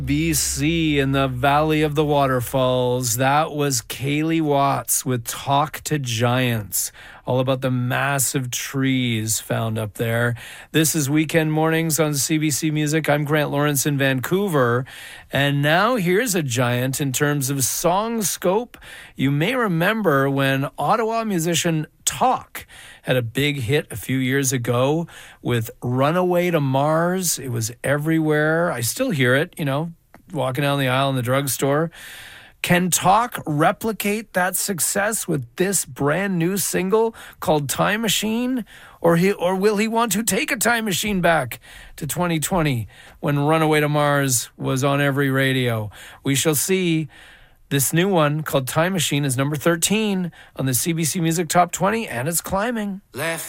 BC in the Valley of the Waterfalls. That was Kaylee Watts with Talk to Giants, all about the massive trees found up there. This is Weekend Mornings on CBC Music. I'm Grant Lawrence in Vancouver. And now here's a giant in terms of song scope. You may remember when Ottawa musician Talk had a big hit a few years ago with Runaway to Mars. It was everywhere. I still hear it, walking down the aisle in the drugstore. Can Talk replicate that success with this brand new single called Time Machine? Or will he want to take a time machine back to 2020 when Runaway to Mars was on every radio? We shall see. This new one called Time Machine is number 13 on the CBC Music Top 20, and it's climbing. Left